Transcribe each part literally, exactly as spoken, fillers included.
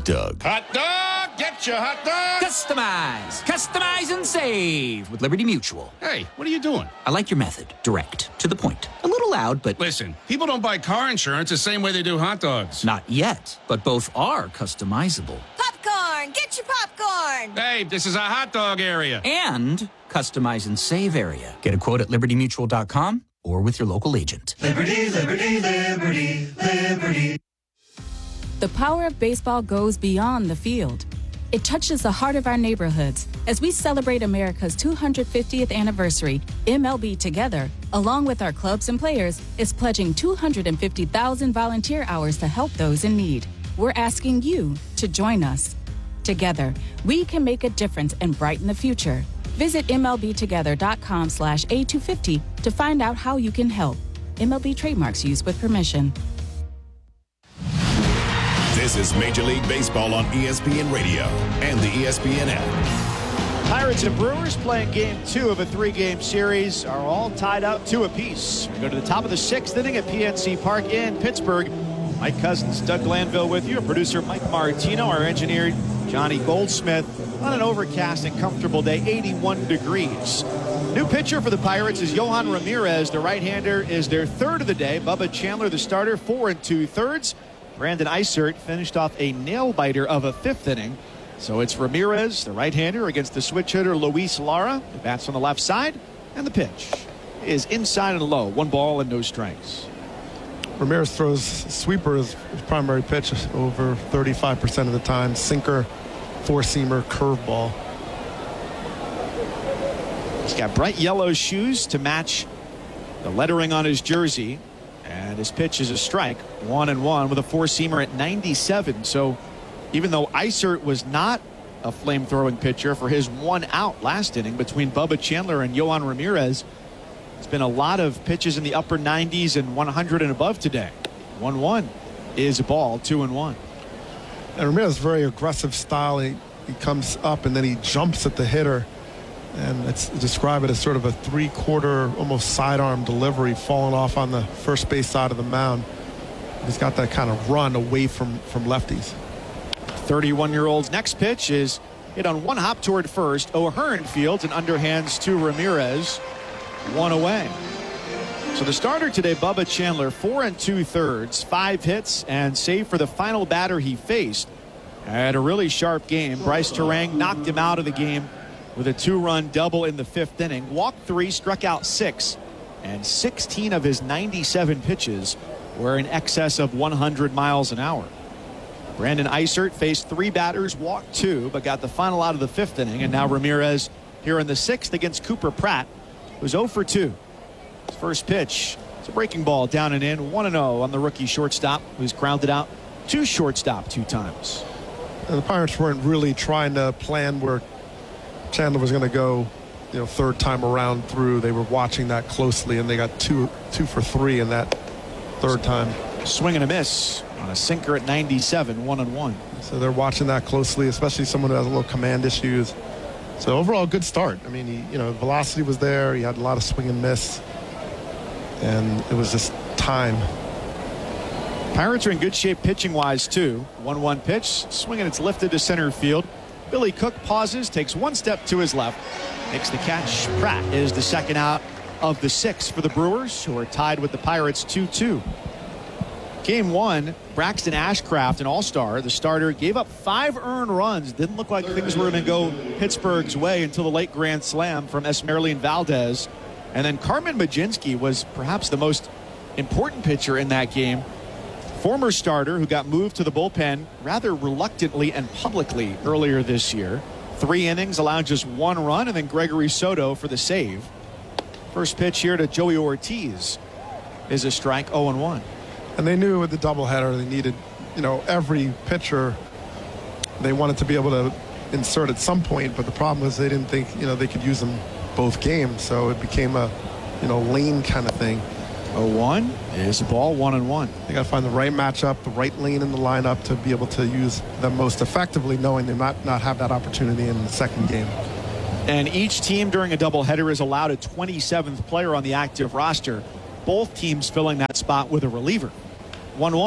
Doug. Hot dog! Get your hot dog! Customize. Customize and save with Liberty Mutual. Hey, what are you doing? I like your method. Direct. To the point. A little loud, but... Listen, people don't buy car insurance the same way they do hot dogs. Not yet, but both are customizable. Popcorn! Get your popcorn! Hey, this is a hot dog area. And customize and save area. Get a quote at liberty mutual dot com or with your local agent. Liberty, liberty, liberty, liberty. The power of baseball goes beyond the field. It touches the heart of our neighborhoods. As we celebrate America's two hundred fiftieth anniversary, M L B Together, along with our clubs and players, is pledging two hundred fifty thousand volunteer hours to help those in need. We're asking you to join us. Together, we can make a difference and brighten the future. Visit M L B together dot com slash A two fifty to find out how you can help. M L B trademarks used with permission. This is Major League Baseball on E S P N Radio and the E S P N app. Pirates and Brewers playing game two of a three-game series are all tied up two apiece. We go to the top of the sixth inning at P N C Park in Pittsburgh. Mike Cousins, Doug Glanville with you. Our producer Mike Martino, our engineer Johnny Goldsmith. On an overcast and comfortable day, eighty-one degrees. New pitcher for the Pirates is Yohan Ramirez. The right-hander is their third of the day. Bubba Chandler, the starter, four and two-thirds. Brandon Eisert finished off a nail-biter of a fifth inning. So it's Ramirez, the right-hander, against the switch hitter Luis Lara. The bats on the left side, and the pitch is inside and low. One ball and no strikes. Ramirez throws sweeper as his primary pitch over thirty-five percent of the time. Sinker, four-seamer, curveball. He's got bright yellow shoes to match the lettering on his jersey. And his pitch is a strike, one and one with a four-seamer at ninety-seven. So even though Eisert was not a flame-throwing pitcher for his one out last inning between Bubba Chandler and Yohan Ramirez, it's been a lot of pitches in the upper nineties and one hundred and above today. one one is a ball, two and one. And Ramirez, very aggressive style. He, he comes up and then he jumps at the hitter. And it's describe it as sort of a three-quarter, almost sidearm delivery, falling off on the first base side of the mound. He's got that kind of run away from, from lefties. thirty-one-year-old's next pitch is hit on one hop toward first. O'Hearn fields and underhands to Ramirez. One away. So the starter today, Bubba Chandler, four and two-thirds, five hits, and save for the final batter he faced. Had a really sharp game. Bryce Terang knocked him out of the game with a two-run double in the fifth inning. Walked three, struck out six, and sixteen of his ninety-seven pitches were in excess of one hundred miles an hour. Brandon Eisert faced three batters, walked two, but got the final out of the fifth inning. And now Ramirez here in the sixth against Cooper Pratt, who's oh for two. His first pitch, it's a breaking ball down and in, one and oh on the rookie shortstop, who's grounded out to shortstop two times. And the Pirates weren't really trying to plan where Chandler was going to go, you know, third time around through. They were watching that closely, and they got two two for three in that third time. Swing and a miss on a sinker at ninety-seven, one and one. So they're watching that closely, especially someone who has a little command issues. So overall, good start. I mean, he, you know, velocity was there. He had a lot of swing and miss, and it was just time. Pirates are in good shape pitching-wise too. one one pitch, swing and it's lifted to center field. Billy Cook pauses, takes one step to his left, makes the catch. Pratt is the second out of the six for the Brewers, who are tied with the Pirates two two. Game one, Braxton Ashcraft, an all-star, the starter, gave up five earned runs. Didn't look like things were going to go Pittsburgh's way until the late grand slam from Esmeralyn Valdez. And then Carmen Mlodzinski was perhaps the most important pitcher in that game. Former starter who got moved to the bullpen rather reluctantly and publicly earlier this year. Three innings, allowed just one run, and then Gregory Soto for the save. First pitch here to Joey Ortiz is a strike, oh and one. And they knew with the doubleheader they needed, you know, every pitcher they wanted to be able to insert at some point, but the problem is they didn't think, you know, they could use them both games, so it became a, you know, lane kind of thing. oh one is a ball, one and one. They got to find the right matchup, the right lane in the lineup to be able to use them most effectively, knowing they might not have that opportunity in the second game. And each team during a doubleheader is allowed a twenty-seventh player on the active roster. Both teams filling that spot with a reliever. one one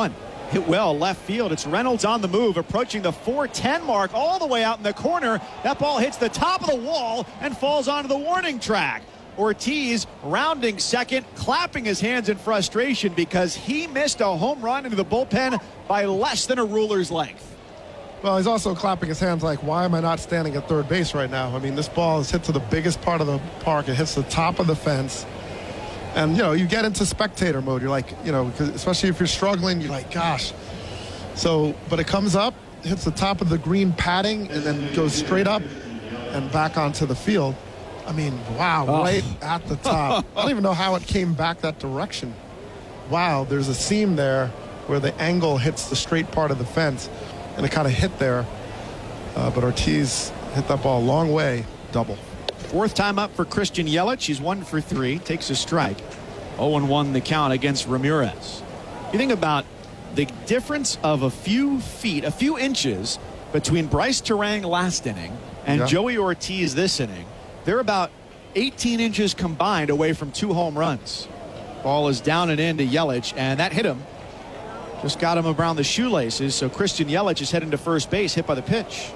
hit well left field. It's Reynolds on the move, approaching the four ten mark, all the way out in the corner. That ball hits the top of the wall and falls onto the warning track. Ortiz rounding second, clapping his hands in frustration because he missed a home run into the bullpen by less than a ruler's length. Well, he's also clapping his hands like, why am I not standing at third base right now? I mean, this ball is hit to the biggest part of the park. It hits the top of the fence. And, you know, you get into spectator mode. You're like, you know, especially if you're struggling, you're like, gosh. So, but it comes up, hits the top of the green padding, and then goes straight up and back onto the field. I mean, wow, oh. right at the top. I don't even know how it came back that direction. Wow, there's a seam there where the angle hits the straight part of the fence. And it kind of hit there, uh, but Ortiz hit that ball a long way, double. Fourth time up for Christian Yelich. He's one for three, takes a strike. oh and one the count against Ramirez. You think about the difference of a few feet, a few inches between Bryce Terang last inning and yeah. Joey Ortiz this inning. They're about eighteen inches combined away from two home runs. Ball is down and in to Yelich, and that hit him. Just got him around the shoelaces, so Christian Yelich is heading to first base, hit by the pitch.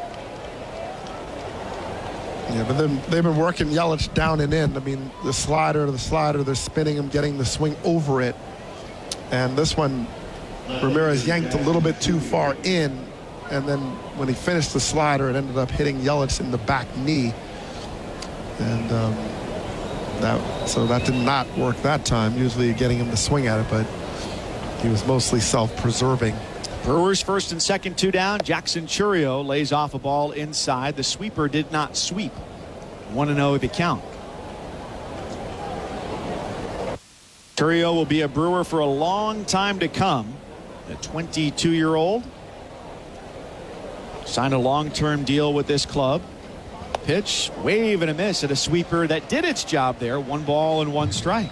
Yeah, but then they've been working Yelich down and in. I mean, the slider to the slider, they're spinning him, getting the swing over it. And this one, Ramirez yanked a little bit too far in, and then when he finished the slider, it ended up hitting Yelich in the back knee. And um, that, so that did not work that time, usually getting him to swing at it, but he was mostly self-preserving. Brewers first and second, two down. Jackson Chourio lays off a ball inside. The sweeper did not sweep. one and oh the count. Chourio will be a Brewer for a long time to come. The twenty-two-year-old signed a long-term deal with this club. Pitch, wave and a miss at a sweeper that did its job there. One ball and one strike.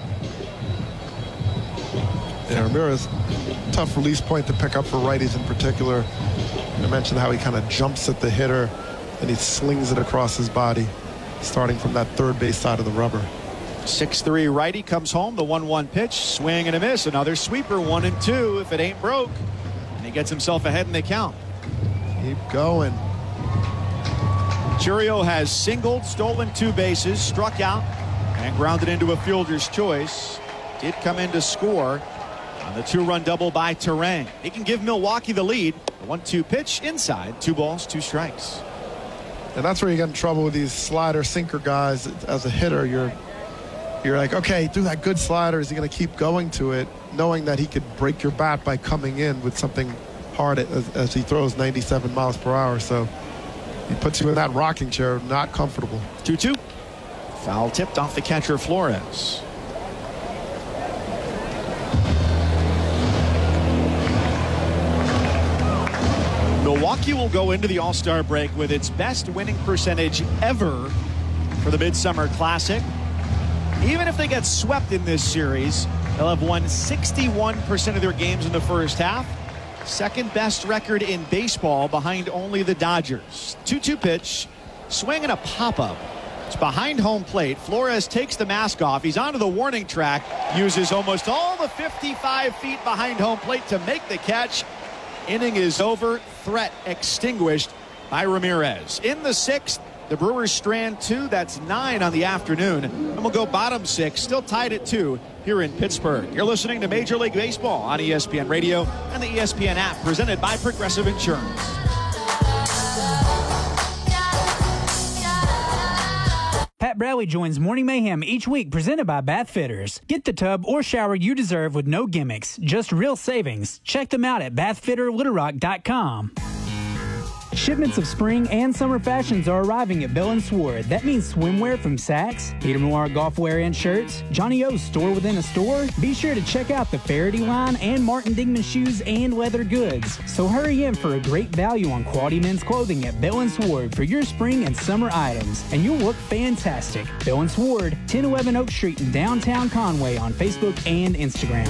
Yeah, Ramirez, tough release point to pick up for righties in particular. I mentioned how he kind of jumps at the hitter and he slings it across his body, starting from that third base side of the rubber. six three righty comes home. The one one pitch, swing and a miss. Another sweeper, one and two if it ain't broke. And he gets himself ahead in the count. Keep going. Chourio has singled, stolen two bases, struck out, and grounded into a fielder's choice. Did come in to score on the two-run double by Terang. He can give Milwaukee the lead. The one two pitch inside, two balls, two strikes. And that's where you get in trouble with these slider sinker guys. As a hitter, you're you're like, okay, do that good slider. Is he going to keep going to it, knowing that he could break your bat by coming in with something hard as, as he throws ninety-seven miles per hour. So he puts you in that rocking chair, not comfortable. two two. Foul tipped off the catcher Flores. Milwaukee will go into the All-Star break with its best winning percentage ever for the Midsummer Classic. Even if they get swept in this series, they'll have won sixty-one percent of their games in the first half. Second best record in baseball behind only the Dodgers. two two pitch, swing and a pop-up. It's behind home plate. Flores takes the mask off. He's onto the warning track, uses almost all the fifty-five feet behind home plate to make the catch. Inning is over. Threat extinguished by Ramirez. In the sixth, the Brewers strand two. That's nine on the afternoon. And we'll go bottom six, still tied at two here in Pittsburgh. You're listening to Major League Baseball on E S P N Radio and the E S P N app, presented by Progressive Insurance. Pat Bradley joins Morning Mayhem each week, presented by Bath Fitters. Get the tub or shower you deserve with no gimmicks, just real savings. Check them out at bath fitter little rock dot com. Shipments of spring and summer fashions are arriving at Bell and Sword. That means swimwear from Saks, Peter Noir golf wear and shirts, Johnny O's store within a store. Be sure to check out the Faraday line and Martin Dingman shoes and leather goods. So hurry in for a great value on quality men's clothing at Bell and Sword for your spring and summer items, and you'll look fantastic. Bell and Sword, ten eleven Oak Street in downtown Conway on Facebook and Instagram.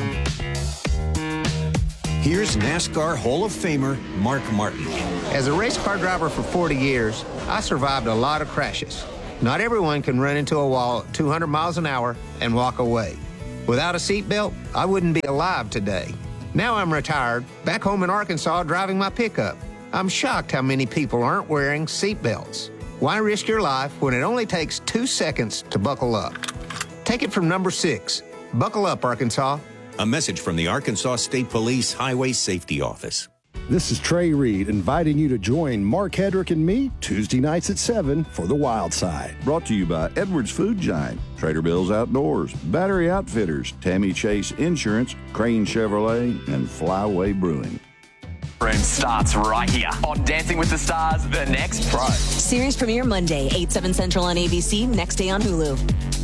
Here's NASCAR Hall of Famer Mark Martin. As a race car driver for forty years, I survived a lot of crashes. Not everyone can run into a wall at two hundred miles an hour and walk away. Without a seatbelt, I wouldn't be alive today. Now I'm retired, back home in Arkansas driving my pickup. I'm shocked how many people aren't wearing seat belts. Why risk your life when it only takes two seconds to buckle up? Take it from number six. Buckle up, Arkansas. A message from the Arkansas State Police Highway Safety Office. This is Trey Reed inviting you to join Mark Hedrick and me Tuesday nights at seven for The Wild Side. Brought to you by Edwards Food Giant, Trader Bill's Outdoors, Battery Outfitters, Tammy Chase Insurance, Crane Chevrolet, and Flyway Brewing. Room starts right here on Dancing with the Stars, The Next Pro. Series premiere Monday, eight, seven Central on A B C, next day on Hulu.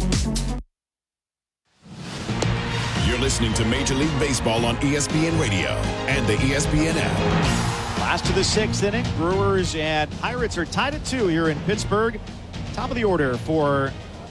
You're listening to Major League Baseball on E S P N Radio and the E S P N app. Last of the sixth inning, Brewers and Pirates are tied at two here in Pittsburgh. Top of the order for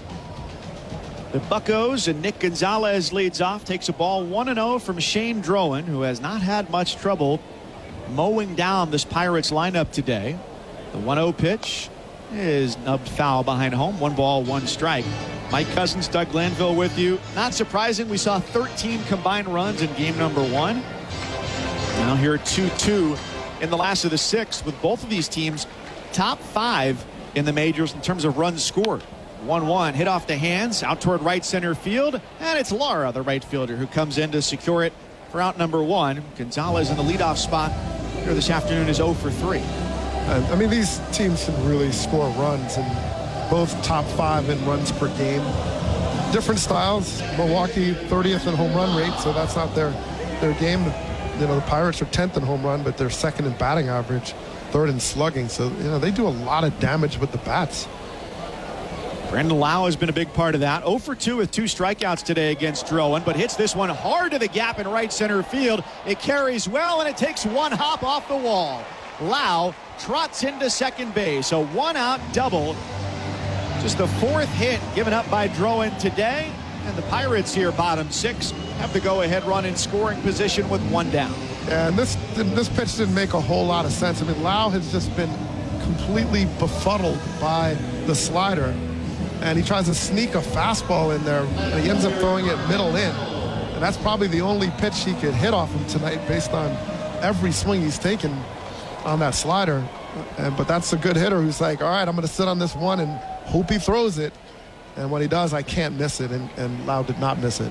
the Buccos, and Nick Gonzalez leads off, takes a ball one and oh from Shane Drowan, who has not had much trouble mowing down this Pirates lineup today. The one oh pitch is nubbed foul behind home. One ball, one strike. Mike Cousins, Doug Glanville with you. Not surprising, we saw thirteen combined runs in game number one. Now here two two in the last of the sixth, with both of these teams top five in the majors in terms of runs scored. one one hit off the hands out toward right center field, and it's Lara, the right fielder, who comes in to secure it for out number one. Gonzalez in the leadoff spot here this afternoon is oh for three. Uh, I mean, these teams can really score runs, and both top five in runs per game. Different styles. Milwaukee thirtieth in home run rate, so that's not their their game. You know, the Pirates are tenth in home run, but they're second in batting average, third in slugging. So, you know, they do a lot of damage with the bats. Brandon Lau has been a big part of that. oh for two with two strikeouts today against Drowan, but hits this one hard to the gap in right center field. It carries well, and it takes one hop off the wall. Lau trots into second base. A one-out double. Just the fourth hit given up by Drowan today. And the Pirates here, bottom six, have the go-ahead run in scoring position with one down. And this this pitch didn't make a whole lot of sense. I mean, Lau has just been completely befuddled by the slider. And he tries to sneak a fastball in there, and he ends up throwing it middle in. And that's probably the only pitch he could hit off him tonight based on every swing he's taken on that slider. And, but that's a good hitter who's like, all right, I'm going to sit on this one and hope he throws it. And when he does, I can't miss it, and, and Lau did not miss it.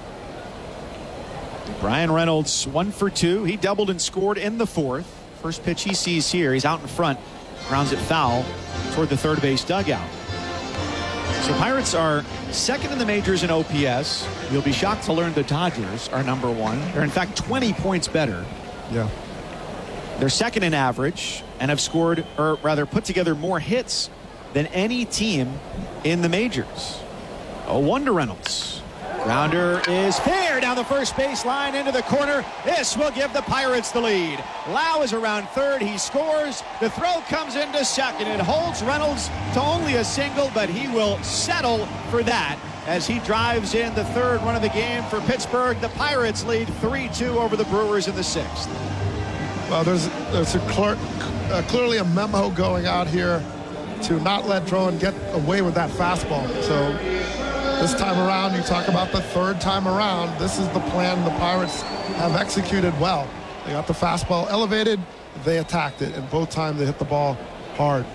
Brian Reynolds, one for two. He doubled and scored in the fourth. First pitch he sees here. He's out in front, grounds it foul toward the third base dugout. So Pirates are second in the majors in O P S. You'll be shocked to learn the Dodgers are number one. They're in fact twenty points better. Yeah. They're second in average and have scored, or rather put together, more hits than any team in the majors. oh one to Reynolds. Grounder is fair down the first base line into the corner. This will give the Pirates the lead. Lau is around third. He scores. The throw comes into second. It holds Reynolds to only a single, but he will settle for that as he drives in the third run of the game for Pittsburgh. The Pirates lead three two over the Brewers in the sixth. Well, there's, there's a clear, uh, clearly a memo going out here to not let Drowan get away with that fastball. So this time around, you talk about the third time around, this is the plan the Pirates have executed well. They got the fastball elevated, they attacked it, and both times they hit the ball hard.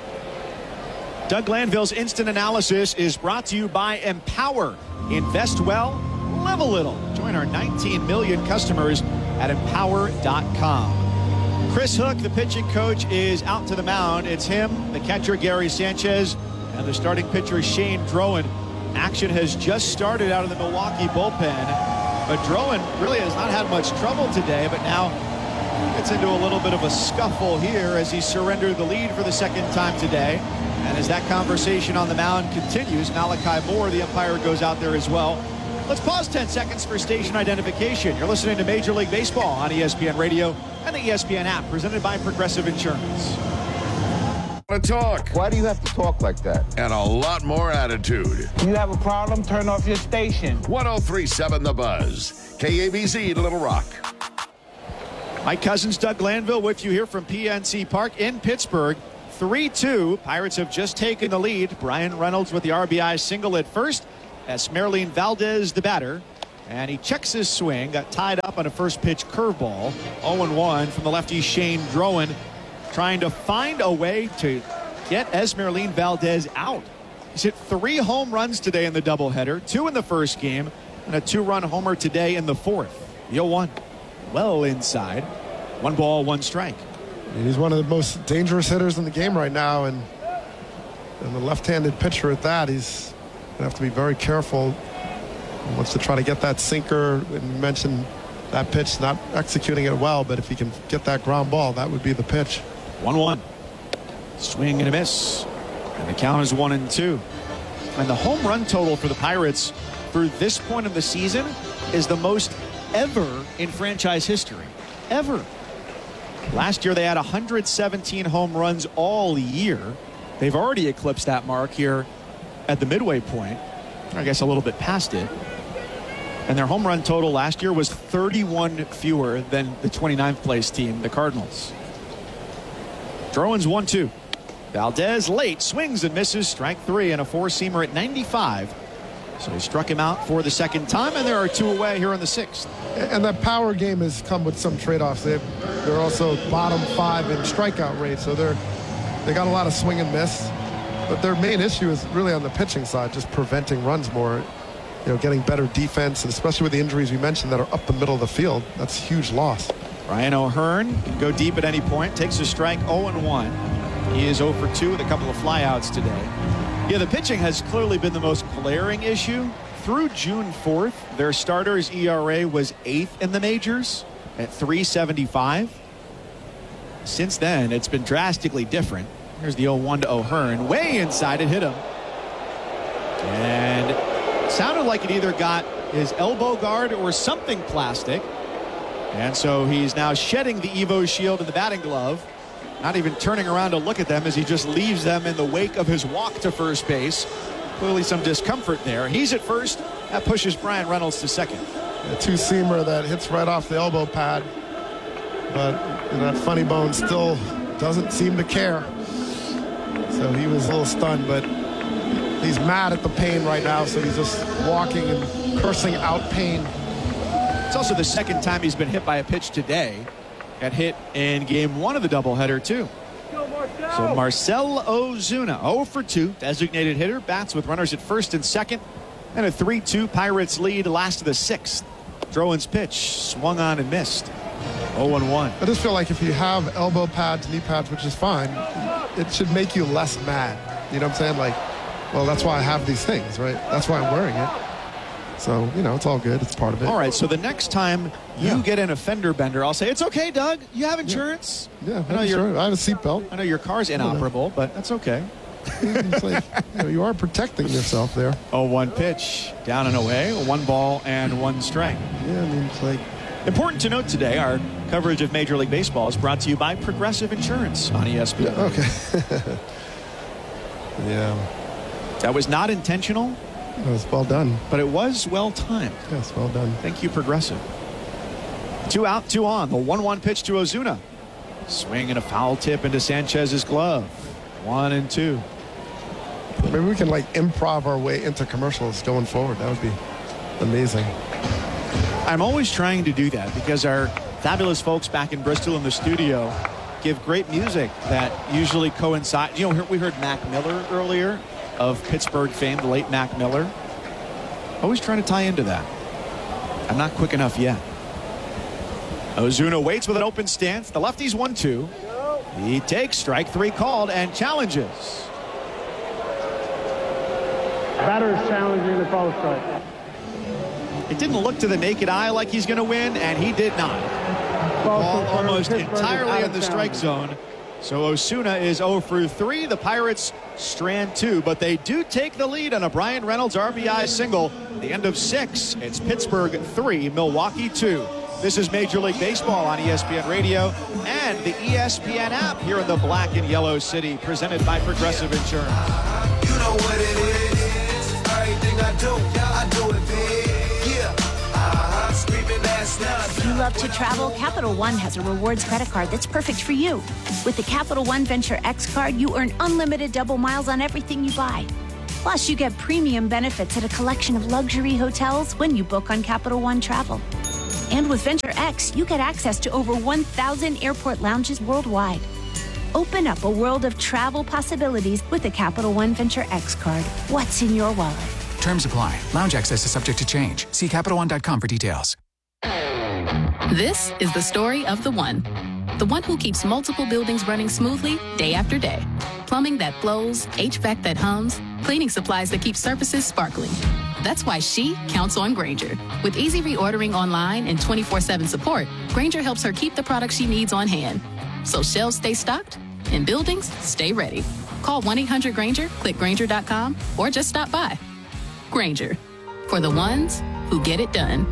Doug Glanville's instant analysis is brought to you by Empower. Invest well, live a little. Join our nineteen million customers at empower dot com. Chris Hook, the pitching coach, is out to the mound. It's him, the catcher Gary Sanchez, and the starting pitcher Shane Drowan. Action has just started out of the Milwaukee bullpen, but Drowan really has not had much trouble today, but now gets into a little bit of a scuffle here as he surrendered the lead for the second time today. And as that conversation on the mound continues, Malachi Moore, the umpire, goes out there as well. Let's pause ten seconds for station identification. You're listening to Major League Baseball on E S P N Radio and the E S P N app, presented by Progressive Insurance. To talk. Why do you have to talk like that? And a lot more attitude. You have a problem? Turn off your station. one oh three point seven The Buzz. K A B Z, Little Rock. Mike Cousins, Doug Glanville with you here from P N C Park in Pittsburgh. three two. Pirates have just taken the lead. Brian Reynolds with the R B I single at first. As Merlin Valdez, the batter. And he checks his swing, got tied up on a first pitch curveball. oh and one from the lefty Shane Drowan, trying to find a way to get Esmeralyn Valdez out. He's hit three home runs today in the doubleheader, two in the first game, and a two-run homer today in the fourth. The oh one, well inside. One ball, one strike. And he's one of the most dangerous hitters in the game right now, and, and the left-handed pitcher at that, he's going to have to be very careful. He wants to try to get that sinker. And you mentioned that pitch, not executing it well, but if he can get that ground ball, that would be the pitch. one one. Swing and a miss. And the count is one and two. And the home run total for the Pirates through this point of the season is the most ever in franchise history. Ever. Last year they had one hundred seventeen home runs all year. They've already eclipsed that mark here at the midway point. I guess a little bit past it. And their home run total last year was thirty-one fewer than the twenty-ninth place team, the Cardinals. Drowan's one two. Valdez late, swings and misses, strike three, and a four-seamer at ninety-five. So he struck him out for the second time, and there are two away here in the sixth. And that power game has come with some trade-offs. They've, they're also bottom five in strikeout rate, so they're they got a lot of swing and miss. But their main issue is really on the pitching side, just preventing runs more. You know, getting better defense, and especially with the injuries we mentioned that are up the middle of the field, that's a huge loss. Ryan O'Hearn can go deep at any point, takes a strike, oh and one. He is oh for two with a couple of flyouts today. Yeah, the pitching has clearly been the most glaring issue. Through June fourth, their starter's E R A was eighth in the majors at three seventy-five. Since then, it's been drastically different. Here's the oh one to O'Hearn. Way inside, it hit him. And it sounded like it either got his elbow guard or something plastic. And so he's now shedding the Evo shield and the batting glove. Not even turning around to look at them as he just leaves them in the wake of his walk to first base. Clearly some discomfort there. He's at first. That pushes Brian Reynolds to second. A two-seamer that hits right off the elbow pad. But that funny bone still doesn't seem to care. So he was a little stunned, but he's mad at the pain right now, so he's just walking and cursing out pain. It's also the second time he's been hit by a pitch today. Got hit in game one of the doubleheader, too. So Marcell Ozuna, oh for two, designated hitter, bats with runners at first and second, and a three two Pirates lead last of the sixth. Drowan's pitch swung on and missed. oh and one. I just feel like if you have elbow pads, knee pads, which is fine, it should make you less mad. You know what I'm saying? Like, well, that's why I have these things, right? That's why I'm wearing it. So, you know, it's all good. It's part of it. All right, so the next time you yeah. get in a fender bender, I'll say, it's okay, Doug. You have insurance. Yeah, I, know sure. I have a seatbelt. I know your car's inoperable, but that's okay. It's like, you know, you are protecting yourself there. oh one pitch, down and away, one ball and one strike. Yeah, I mean, it's like... Important to note today, our coverage of Major League Baseball is brought to you by Progressive Insurance on E S P N. Yeah, okay. Yeah. That was not intentional. It was well done. But it was well timed. Yes, well done. Thank you, Progressive. Two out, two on. The one one pitch to Ozuna. Swing and a foul tip into Sanchez's glove. One and two. Maybe we can like improv our way into commercials going forward. That would be amazing. I'm always trying to do that because our fabulous folks back in Bristol in the studio give great music that usually coincides. You know, we heard Mac Miller earlier of Pittsburgh fame, the late Mac Miller. Always trying to tie into that. I'm not quick enough yet. Ozuna waits with an open stance. The lefty's one two. He takes strike three called and challenges. Batter is challenging the call strike. It didn't look to the naked eye like he's going to win, and he did not. Ball almost entirely in the strike zone. So Ozuna is oh for three. The Pirates strand two, but they do take the lead on a Brian Reynolds R B I single. The end of six. It's Pittsburgh three, Milwaukee two. This is Major League Baseball on E S P N Radio and the E S P N app here in the black and yellow city, presented by Progressive Insurance. You know what it is. Everything I do, I do it big. Yeah. Uh-huh. Screaming ass now. If you love to travel, Capital One has a rewards credit card that's perfect for you. With the Capital One Venture X card, you earn unlimited double miles on everything you buy. Plus, you get premium benefits at a collection of luxury hotels when you book on Capital One Travel. And with Venture X, you get access to over one thousand airport lounges worldwide. Open up a world of travel possibilities with the Capital One Venture X card. What's in your wallet? Terms apply. Lounge access is subject to change. See Capital One dot com for details. This is the story of the one. The one who keeps multiple buildings running smoothly day after day. Plumbing that flows, H V A C that hums, cleaning supplies that keep surfaces sparkling. That's why she counts on Grainger. With easy reordering online and twenty-four seven support, Grainger helps her keep the products she needs on hand. So shelves stay stocked and buildings stay ready. Call one eight hundred Grainger, click Grainger dot com, or just stop by. Grainger, for the ones who get it done.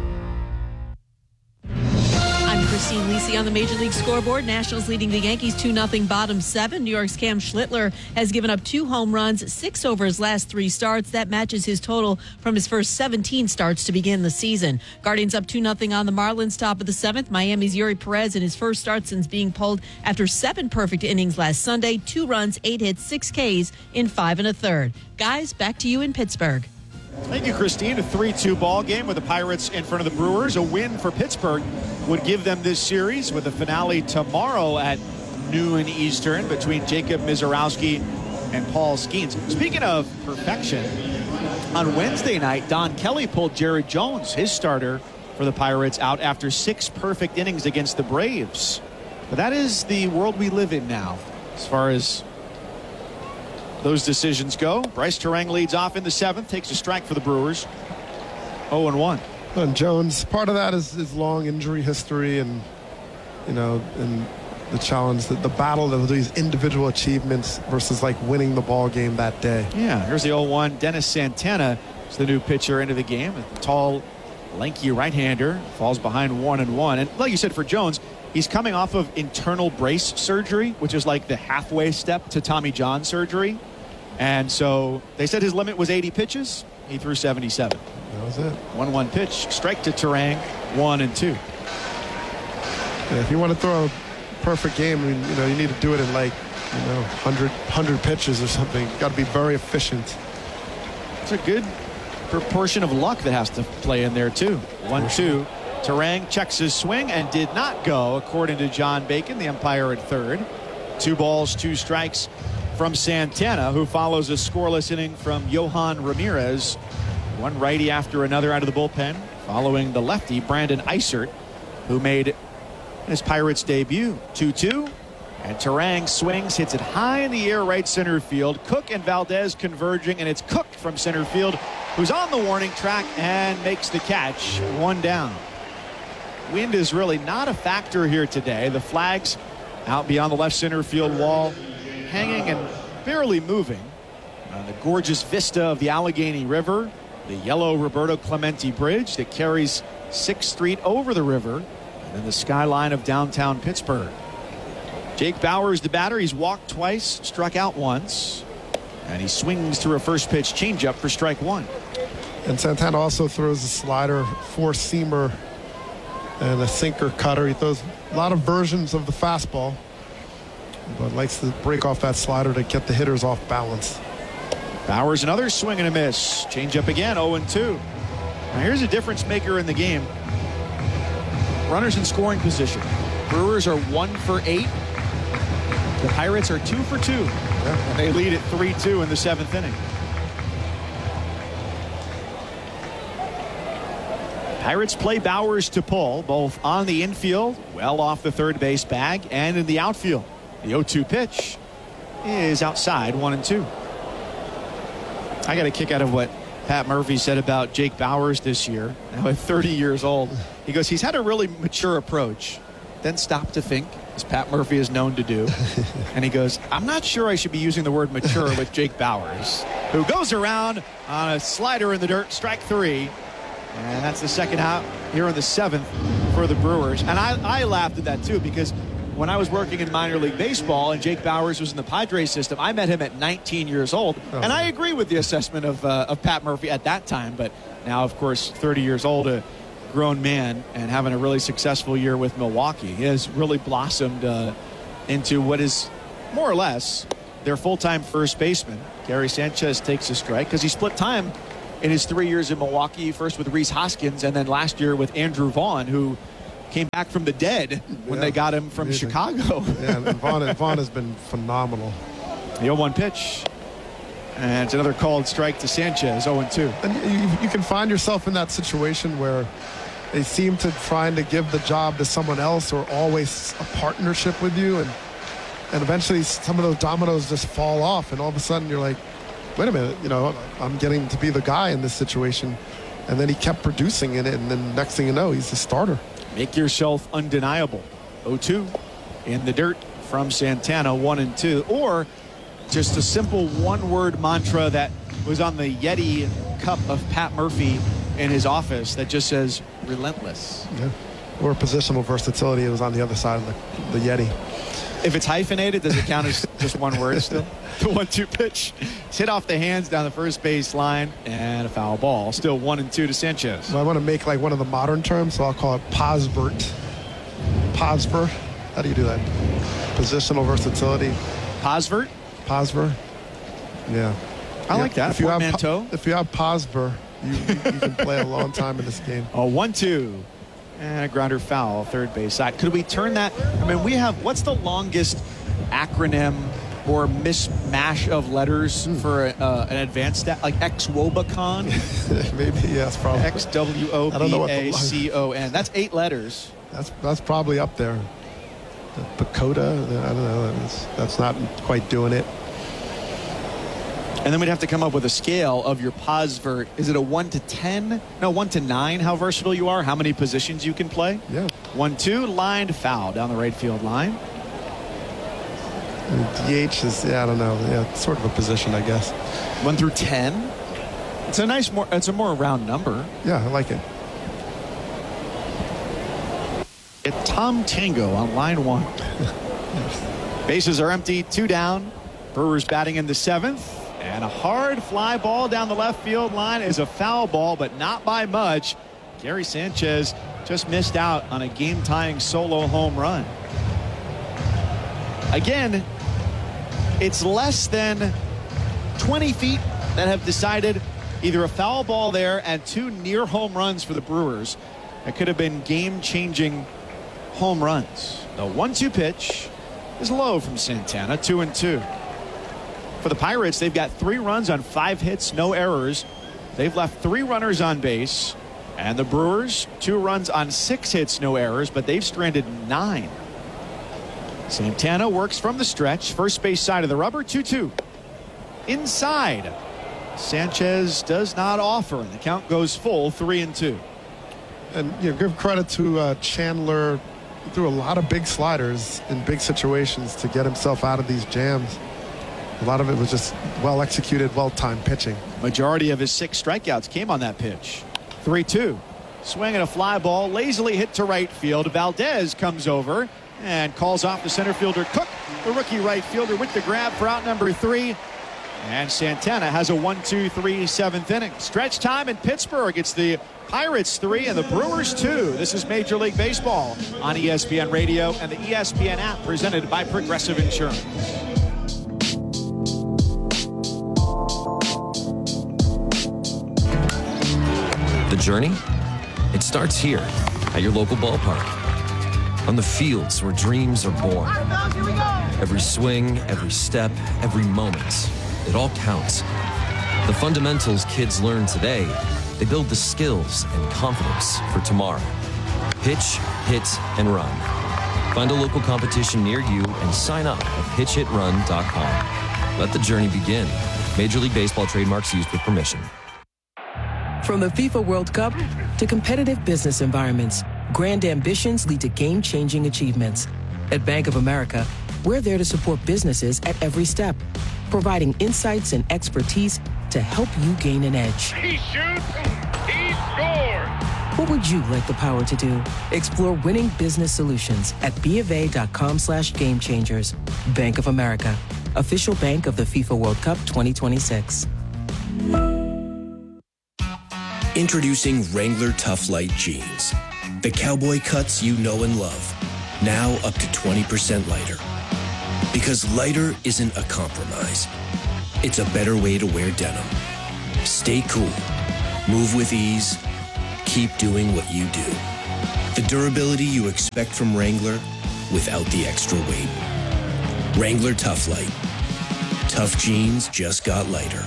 I'm Christine Lisi on the Major League Scoreboard. Nationals leading the Yankees two nothing bottom seven. New York's Cam Schlittler has given up two home runs, six over his last three starts. That matches his total from his first seventeen starts to begin the season. Guardians up two nothing on the Marlins top of the seventh. Miami's Yuri Perez in his first start since being pulled after seven perfect innings last Sunday. Two runs, eight hits, six Ks in five and a third. Guys, back to you in Pittsburgh. Thank you, Christine. A three two ball game with the Pirates in front of the Brewers. A win for Pittsburgh would give them this series with a finale tomorrow at noon Eastern between Jacob Mizorowski and Paul Skeens. Speaking of perfection, on Wednesday night, Don Kelly pulled Jared Jones, his starter for the Pirates, out after six perfect innings against the Braves. But that is the world we live in now, as far as those decisions go. Bryce Terang leads off in the seventh, takes a strike for the Brewers. oh and one. And Jones, part of that is his long injury history and, you know, and the challenge, that the battle of these individual achievements versus like winning the ball game that day. Yeah, here's the oh one. Dennis Santana is the new pitcher into the game. A tall, lanky right-hander, falls behind one and one. And like you said, for Jones, he's coming off of internal brace surgery, which is like the halfway step to Tommy John surgery. And so they said his limit was eighty pitches. He threw seventy-seven. That was it. one one pitch, strike to Terang, one and two. Yeah, if you want to throw a perfect game, I mean, you know, you need to do it in like, you know, one hundred, one hundred pitches or something. You've got to be very efficient. It's a good proportion of luck that has to play in there, too. one two. Terang checks his swing and did not go, according to John Bacon, the umpire at third. Two balls, two strikes from Santana, who follows a scoreless inning from Johan Ramirez. One righty after another out of the bullpen, following the lefty, Brandon Eisert, who made his Pirates debut. two two. And Terang swings, hits it high in the air, right center field. Cook and Valdez converging, and it's Cook from center field, who's on the warning track and makes the catch. One down. Wind is really not a factor here today. The flags out beyond the left center field wall, hanging and barely moving. Uh, the gorgeous vista of the Allegheny River, the yellow Roberto Clemente Bridge that carries sixth Street over the river, and then the skyline of downtown Pittsburgh. Jake Bauers, the batter, he's walked twice, struck out once, and he swings through a first pitch changeup for strike one. And Santana also throws a slider, four-seamer, and a sinker cutter. He throws a lot of versions of the fastball, but likes to break off that slider to get the hitters off balance. Bauers, another swing and a miss. Change up again, oh and two. Now here's a difference maker in the game. Runners in scoring position. Brewers are one for eight. The Pirates are two for two. Yeah. They lead at three two in the seventh inning. Pirates play Bauers to pull, both on the infield, well off the third base bag, and in the outfield. The oh two pitch is outside, one and two. I got a kick out of what Pat Murphy said about Jake Bauers this year, now at thirty years old. He goes, he's had a really mature approach, then stopped to think, as Pat Murphy is known to do. And he goes, I'm not sure I should be using the word mature with Jake Bauers, who goes around on a slider in the dirt, strike three. And that's the second out here in the seventh for the Brewers. And I, I laughed at that, too, because when I was working in minor league baseball and Jake Bauers was in the Padres system, I met him at nineteen years old. Oh. And I agree with the assessment of, uh, of Pat Murphy at that time. But now, of course, thirty years old, a grown man, and having a really successful year with Milwaukee. He has really blossomed uh, into what is more or less their full-time first baseman, Gary Sanchez, takes a strike because he split time in his three years in Milwaukee, first with Rhys Hoskins and then last year with Andrew Vaughn, who came back from the dead when yeah, they got him from amazing. Chicago. Yeah, and Vaughn, Vaughn has been phenomenal. The oh one pitch. And it's another called strike to Sanchez, oh and two. And you, you can find yourself in that situation where they seem to trying to give the job to someone else or always a partnership with you. And, and eventually some of those dominoes just fall off. And all of a sudden you're like, wait a minute, you know, I'm getting to be the guy in this situation. And then he kept producing in it. And then next thing you know, he's the starter. Make yourself undeniable. oh two in the dirt from Santana, one and two. Or just a simple one-word mantra that was on the Yeti cup of Pat Murphy in his office that just says relentless. Yeah. Or positional versatility. It was on the other side of the, the Yeti. If it's hyphenated, does it count as just one word still? The one two pitch. It's hit off the hands down the first base line and a foul ball. Still one and two to Sanchez. Well, I want to make like one of the modern terms, so I'll call it Posbert. Posver. How do you do that? Positional versatility. Posvert? Posver. Yeah. I yeah. like that. If you, have, Portmanteau. if you have Posver, you, you, you can play a long time in this game. Oh, one two. And a grounder foul, third base side. Could we turn that? I mean, we have, what's the longest acronym or mismatch of letters mm. for uh, an advanced stat? Like X Wobacon? Maybe, yes, probably. X W O B A C O N. That's eight letters. That's that's probably up there. The Pacoda, I don't know. That's, that's not quite doing it. And then we'd have to come up with a scale of your Posvert. Is it a one to ten? No, one to nine, how versatile you are, how many positions you can play? Yeah. one two, lined foul down the right field line. And D H is, yeah, I don't know. Yeah, sort of a position, I guess. one through ten. It's a nice, more, it's a more round number. Yeah, I like it. It's Tom Tango on line one. Bases are empty, two down. Brewers batting in the seventh. And a hard fly ball down the left field line is a foul ball, but not by much. Gary Sanchez just missed out on a game-tying solo home run. Again, it's less than twenty feet that have decided either a foul ball there and two near home runs for the Brewers. That could have been game-changing home runs. The one two pitch is low from Santana, two and two. For the Pirates, they've got three runs on five hits, no errors. They've left three runners on base. And the Brewers, two runs on six hits, no errors, but they've stranded nine. Santana works from the stretch, first base side of the rubber, two two. Inside, Sanchez does not offer, and the count goes full, three and two. And you know, give credit to uh, Chandler. He threw a lot of big sliders in big situations to get himself out of these jams. A lot of it was just well executed, well timed pitching. Majority of his six strikeouts came on that pitch. three two. Swing and a fly ball, lazily hit to right field. Valdez comes over and calls off the center fielder Cook, the rookie right fielder, with the grab for out number three. And Santana has a one two three seventh inning. Stretch time in Pittsburgh. It's the Pirates three and the Brewers two. This is Major League Baseball on E S P N Radio and the E S P N app, presented by Progressive Insurance. The journey? It starts here at your local ballpark. On the fields where dreams are born. Every swing, every step, every moment, it all counts. The fundamentals kids learn today, they build the skills and confidence for tomorrow. Pitch, hit, and run. Find a local competition near you and sign up at pitch hit run dot com. Let the journey begin. Major League Baseball trademarks used with permission. From the FIFA World Cup to competitive business environments, grand ambitions lead to game-changing achievements. At Bank of America, we're there to support businesses at every step, providing insights and expertise to help you gain an edge. He shoots, he scores! What would you like the power to do? Explore winning business solutions at BofA.com slash game changers. Bank of America, official bank of the FIFA World Cup twenty twenty-six. Introducing Wrangler Tough Light Jeans. The cowboy cuts you know and love. Now up to twenty percent lighter. Because lighter isn't a compromise. It's a better way to wear denim. Stay cool. Move with ease. Keep doing what you do. The durability you expect from Wrangler without the extra weight. Wrangler Tough Light. Tough jeans just got lighter.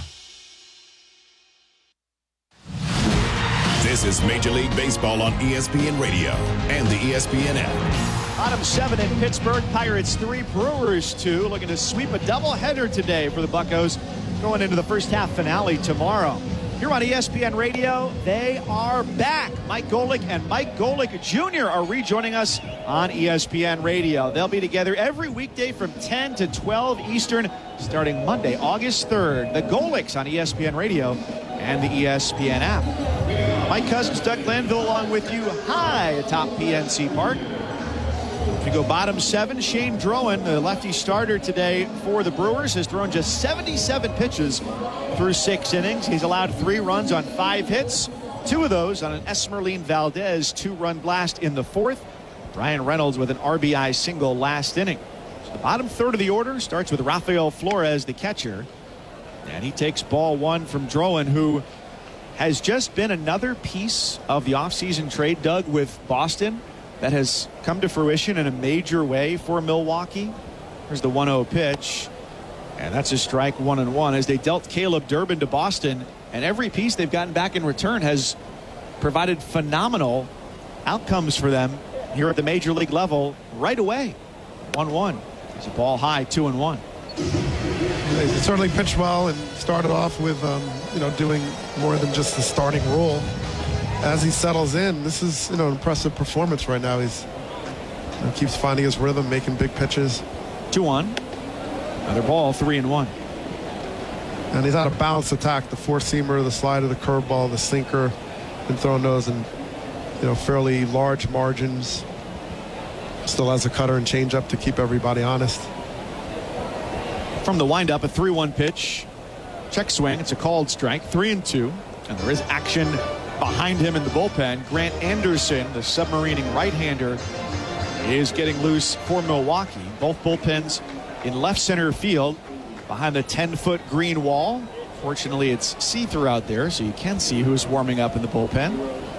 This is Major League Baseball on E S P N Radio and the E S P N app. Bottom seven in Pittsburgh. Pirates three, Brewers two. Looking to sweep a doubleheader today for the Buccos going into the first half finale tomorrow. Here on E S P N Radio, they are back. Mike Golic and Mike Golic Junior are rejoining us on E S P N Radio. They'll be together every weekday from ten to twelve Eastern, starting Monday, August third. The Golics on E S P N Radio and the E S P N app. Mike Cousins, Doug Glanville along with you high atop P N C Park. If you go bottom seven, Shane Drowan, the lefty starter today for the Brewers, has thrown just seventy-seven pitches through six innings. He's allowed three runs on five hits, two of those on an Esmeralyn Valdez two-run blast in the fourth. Brian Reynolds with an R B I single last inning. So the bottom third of the order starts with Rafael Flores, the catcher. And he takes ball one from Drowan, who has just been another piece of the offseason trade, Doug, with Boston that has come to fruition in a major way for Milwaukee. Here's the one oh pitch. And that's a strike, one and one, as they dealt Caleb Durbin to Boston. And every piece they've gotten back in return has provided phenomenal outcomes for them here at the major league level right away. one one. It's a ball high, two and one. They certainly pitched well and started off with, um, you know, doing more than just the starting role. As he settles in, this is, you know, an impressive performance right now. He's you know, keeps finding his rhythm, making big pitches. two one. Another ball, three and one. And he's had a balanced attack. The four-seamer, the slider, the curveball, the sinker. Been throwing those in, you know, fairly large margins. Still has a cutter and changeup to keep everybody honest. From the windup, a three one pitch. Check swing. It's a called strike. Three and two. And there is action behind him in the bullpen. Grant Anderson, the submarining right-hander, is getting loose for Milwaukee. Both bullpens in left center field behind the ten-foot green wall. Fortunately, it's see-through out there, so you can see who's warming up in the bullpen.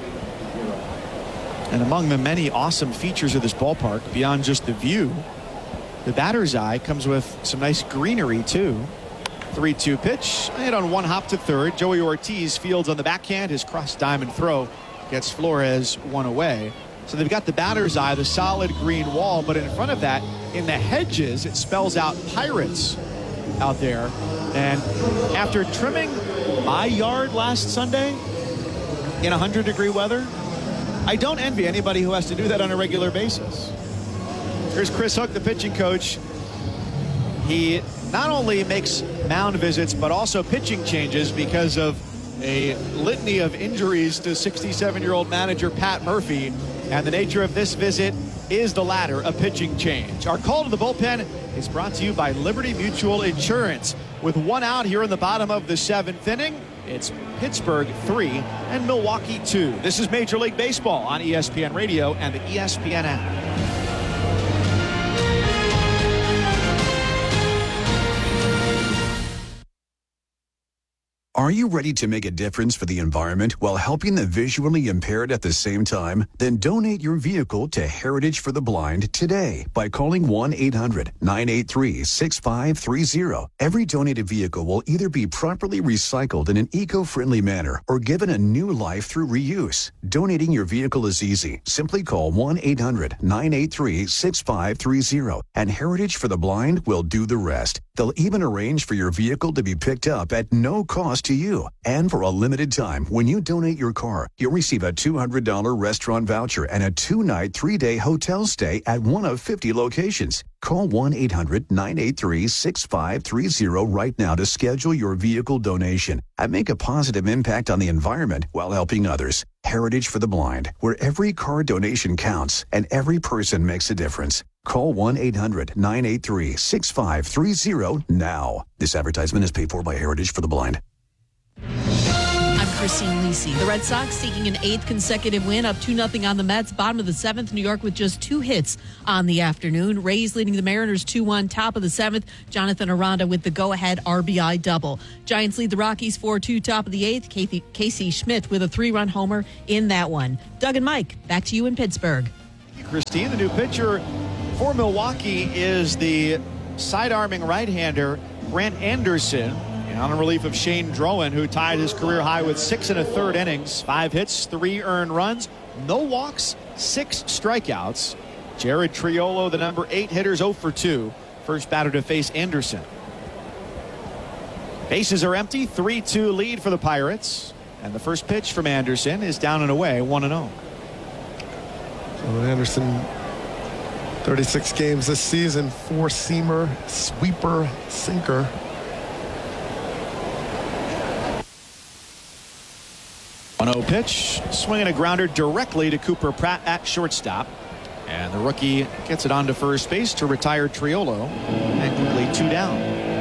And among the many awesome features of this ballpark, beyond just the view, the batter's eye comes with some nice greenery, too. three two pitch, hit on one hop to third. Joey Ortiz fields on the backhand. His cross diamond throw gets Flores one away. So they've got the batter's eye, the solid green wall, but in front of that, in the hedges, it spells out Pirates out there. And after trimming my yard last Sunday in one hundred degree weather, I don't envy anybody who has to do that on a regular basis. Here's Chris Hook, the pitching coach. He not only makes mound visits, but also pitching changes because of a litany of injuries to sixty-seven-year-old manager Pat Murphy. And the nature of this visit is the latter, a pitching change. Our call to the bullpen is brought to you by Liberty Mutual Insurance. With one out here in the bottom of the seventh inning, it's Pittsburgh three and Milwaukee two. This is Major League Baseball on E S P N Radio and the E S P N app. Are you ready to make a difference for the environment while helping the visually impaired at the same time? Then donate your vehicle to Heritage for the Blind today by calling one eight hundred nine eight three six five three zero. Every donated vehicle will either be properly recycled in an eco-friendly manner or given a new life through reuse. Donating your vehicle is easy. Simply call one eight hundred nine eight three six five three zero and Heritage for the Blind will do the rest. They'll even arrange for your vehicle to be picked up at no cost to you. And for a limited time, when you donate your car, you'll receive a two hundred dollars restaurant voucher and a two-night, three-day hotel stay at one of fifty locations. Call one eight hundred nine eight three six five three zero right now to schedule your vehicle donation and make a positive impact on the environment while helping others. Heritage for the Blind, where every car donation counts and every person makes a difference. Call one eight hundred nine eight three six five three zero now. This advertisement is paid for by Heritage for the Blind. I'm Christine Lisi. The Red Sox seeking an eighth consecutive win, up two nothing on the Mets. Bottom of the seventh, New York with just two hits on the afternoon. Rays leading the Mariners two one. Top of the seventh, Jonathan Aranda with the go-ahead R B I double. Giants lead the Rockies four two. Top of the eighth, Casey Schmidt with a three-run homer in that one. Doug and Mike, back to you in Pittsburgh. Christine, the new pitcher for Milwaukee is the side-arming right-hander Brent Anderson. On a relief of Shane Drowan, who tied his career high with six and a third innings, five hits, three earned runs, no walks, six strikeouts. Jared Triolo, the number eight hitter, zero for two. First batter to face Anderson. Bases are empty, three two lead for the Pirates. And the first pitch from Anderson is down and away, one and oh. So Anderson, thirty-six games this season, four-seamer, sweeper, sinker. one oh pitch, swinging a grounder directly to Cooper Pratt at shortstop. And the rookie gets it onto first base to retire Triolo. And quickly two down.